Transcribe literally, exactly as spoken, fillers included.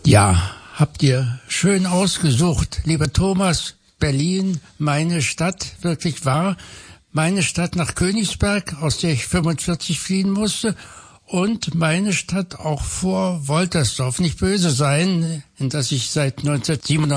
Ja, habt ihr schön ausgesucht, lieber Thomas. Berlin, meine Stadt, wirklich wahr. Meine Stadt nach Königsberg, aus der ich fünfundvierzig fliehen musste. Und meine Stadt auch vor Woltersdorf. Nicht böse sein, in das ich seit neunzehnhundertsiebenundneunzig